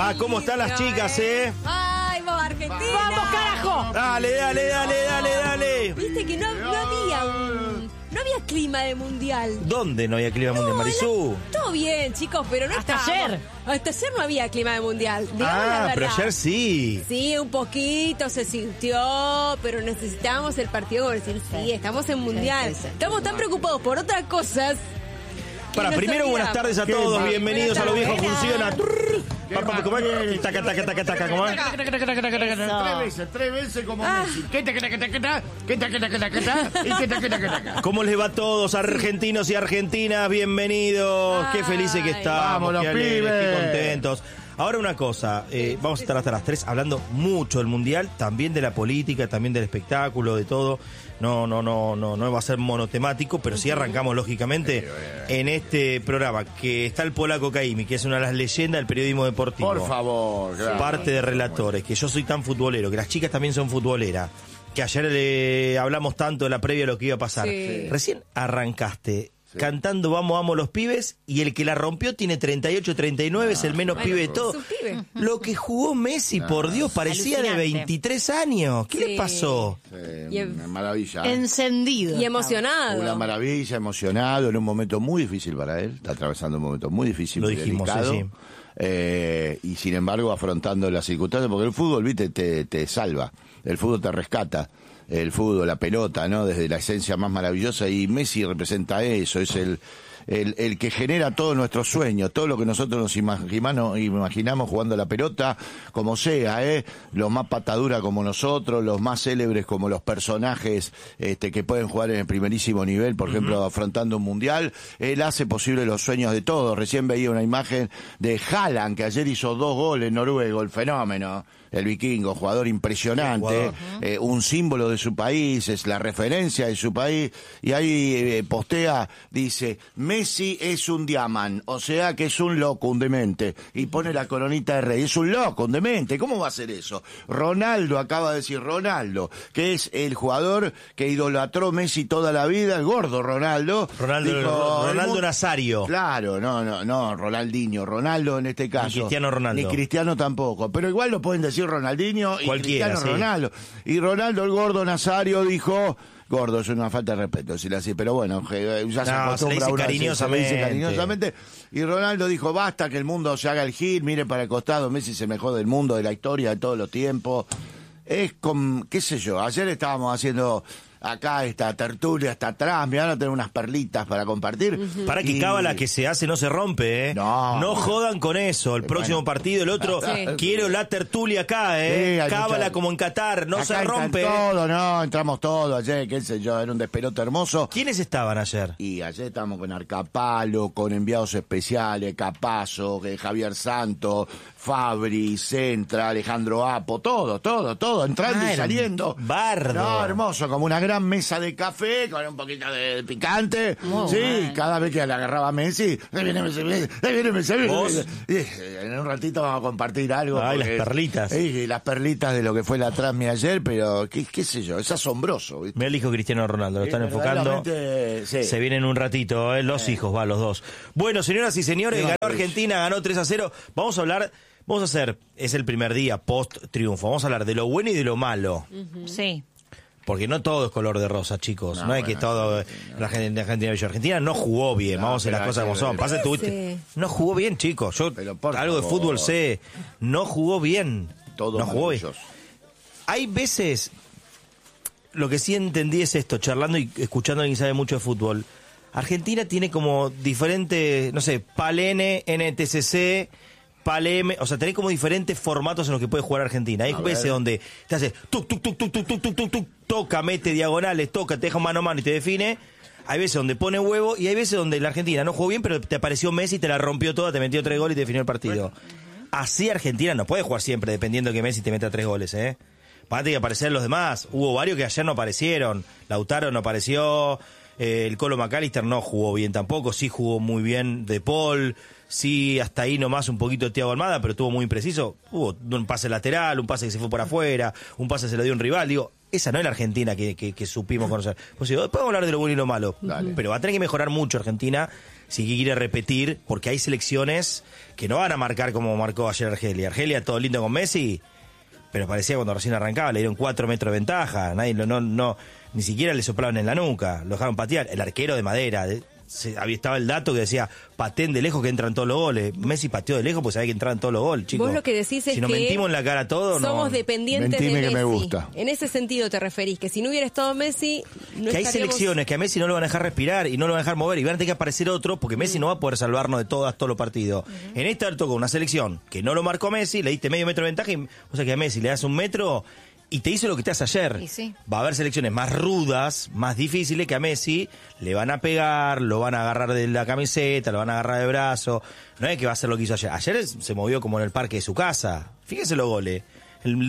Ah, ¿cómo están las chicas, ¡Ay, vamos, Argentina! ¡Vamos, carajo! Dale. Viste que no había clima de mundial. ¿Dónde no había clima mundial, Marisú? Todo bien, chicos, pero no Hasta estábamos. ayer. Hasta ayer no había clima de mundial. Digamos la verdad. Pero ayer sí. Sí, un poquito se sintió, pero necesitábamos el partido para decir, sí, estamos en mundial. sí. Estamos tan preocupados por otras cosas. Para, primero, buenas tardes a todos. Bienvenidos a Lo Viejo Funciona. ¿Cómo es? Taca, ¿cómo es? Tres veces como Messi. ¿Cómo les va a todos, argentinos y argentinas? Bienvenidos. Qué felices que estamos. Vamos, los qué alegres, pibes. qué contentos. Ahora una cosa, vamos a estar hasta las 3 hablando mucho del Mundial, también de la política, también del espectáculo, de todo. No va a ser monotemático, pero sí arrancamos lógicamente en este programa que está el polaco Caimi, que es una de las leyendas del periodismo deportivo. Por favor. Claro. Parte de relatores, que yo soy tan futbolero, que las chicas también son futboleras, que ayer hablamos tanto de la previa de lo que iba a pasar. Sí. Recién arrancaste cantando Vamos los pibes, y el que la rompió tiene 38, 39, es el menos pibe de todo. Es un pibe. Lo que jugó Messi, por Dios, parecía de Alucinante. 23 años. ¿Qué Sí. le pasó? Y- Una maravilla. Encendido. Y emocionado. Una maravilla, emocionado, en un momento muy difícil para él. Está atravesando un momento muy difícil, Lo muy dijimos, delicado. sí. Y sin embargo afrontando las circunstancias, porque el fútbol, viste, te salva. El fútbol te rescata. El fútbol, la pelota, ¿no? Desde la esencia más maravillosa, y Messi representa eso, es el que genera todos nuestros sueños, todo lo que nosotros nos imaginamos jugando la pelota, como sea, los más patadura como nosotros, los más célebres como los personajes que pueden jugar en el primerísimo nivel, por ejemplo, afrontando un mundial. Él hace posible los sueños de todos. Recién veía una imagen de Haaland, que ayer hizo 2 goles, noruego, el fenómeno. El vikingo, jugador impresionante, un símbolo de su país, es la referencia de su país, y ahí postea, dice, Messi es un diamante, o sea que es un loco, un demente, y pone la coronita de rey, es un loco, un demente, ¿cómo va a ser eso? Ronaldo, acaba de decir Ronaldo, que es el jugador que idolatró Messi toda la vida, el gordo Ronaldo. Ronaldo Nazario. Claro, no, Ronaldinho, Ronaldo en este caso. Ni Cristiano Ronaldo. Ni Cristiano tampoco, pero igual lo pueden decir Ronaldinho y Cualquiera, Cristiano sí. Ronaldo. Y Ronaldo, el gordo Nazario, dijo, gordo, es una falta de respeto decirle así, pero bueno, ya se acostumbra se le dice uno a decir, se le dice cariñosamente. Y Ronaldo dijo, basta que el mundo se haga el gil, mire para el costado, Messi se mejor del mundo, de la historia, de todos los tiempos. Es con, qué sé yo, ayer estábamos haciendo acá esta tertulia, hasta atrás, me van a tener unas perlitas para compartir. Para que cábala que se hace no se rompe, No. jodan con eso. El próximo partido, el otro, Sí. quiero la tertulia acá, Sí, hay cábala mucha- como en Qatar, no Acá se entra rompe. todo, no, entramos todos ayer, qué sé yo, era un despelote hermoso. ¿Quiénes estaban ayer? Y ayer estábamos con Arcapalo, con enviados especiales, Capazo, Javier Santos, Fabri, Centra, Alejandro Apo, todo, entrando y era saliendo. bardo. No, hermoso, como una gran mesa de café, con un poquito de picante. Muy sí, bueno. cada vez que le agarraba a Messi, ahí viene Messi. ¿Vos? Y, en un ratito vamos a compartir algo. Ay, porque- las perlitas. Sí, las perlitas de lo que fue la transmi ayer, pero qué sé yo, es asombroso, ¿viste? Me elijo Cristiano Ronaldo, lo están enfocando. Verdaderamente, sí. Se vienen un ratito, los hijos, los dos. Bueno, señoras y señores, ganó Argentina, ganó 3-0. Vamos a hacer, es el primer día post-triunfo, vamos a hablar de lo bueno y de lo malo. Sí. Porque no todo es color de rosa, chicos. No es que todo la Argentina bello. Argentina no jugó bien, vamos a hacer las cosas como son. Pasa Sí. no jugó bien, chicos. Yo Pero por algo de favor. fútbol sé. No jugó bien. Todo no jugó bien. maravilloso. Hay veces, lo que sí entendí es esto, charlando y escuchando a alguien que sabe mucho de fútbol. Argentina tiene como diferentes, no sé, Palene, NTCC, Paleme, o sea, tenés como diferentes formatos en los que puede jugar Argentina. Hay veces donde te hace toca, mete diagonales, toca, te deja mano a mano y te define. Hay veces donde pone huevo y hay veces donde la Argentina no jugó bien, pero te apareció Messi, te la rompió toda, te metió 3 goles y te definió el partido. Así Argentina no puede jugar siempre dependiendo de que Messi te meta 3 goles, Va a tener que aparecer los demás. Hubo varios que ayer no aparecieron. Lautaro no apareció. El Colo McAllister no jugó bien tampoco. Sí jugó muy bien De Paul. Sí, hasta ahí nomás un poquito de Thiago Almada, pero estuvo muy impreciso. Hubo un pase lateral, un pase que se fue por afuera, un pase se lo dio un rival. Digo, esa no es la Argentina que supimos conocer. Pues digo, después vamos a hablar de lo bueno y lo malo. Dale. Pero va a tener que mejorar mucho Argentina si quiere repetir, porque hay selecciones que no van a marcar como marcó ayer Argelia. Argelia todo lindo con Messi, pero parecía cuando recién arrancaba, le dieron 4 metros de ventaja, nadie ni siquiera le soplaban en la nuca, lo dejaron patear. El arquero de madera, estaba el dato que decía, pateen de lejos que entran todos los goles. Messi pateó de lejos porque sabía que entraban todos los goles, chicos. Vos lo que decís es si nos que mentimos en la cara a todos, somos dependientes de Messi. Que me gusta. En ese sentido te referís, que si no hubiera estado Messi, no que hay estaríamos... selecciones que a Messi no lo van a dejar respirar y no lo van a dejar mover y van a tener que aparecer otro porque Messi no va a poder salvarnos de todos los partidos. En esta tocó una selección que no lo marcó Messi, le diste medio metro de ventaja y, o sea que a Messi le das 1 metro y te hizo lo que te hace ayer. Sí. Va a haber selecciones más rudas, más difíciles, que a Messi le van a pegar, lo van a agarrar de la camiseta, lo van a agarrar de brazo. No es que va a hacer lo que hizo ayer. Ayer se movió como en el parque de su casa. Fíjese los goles.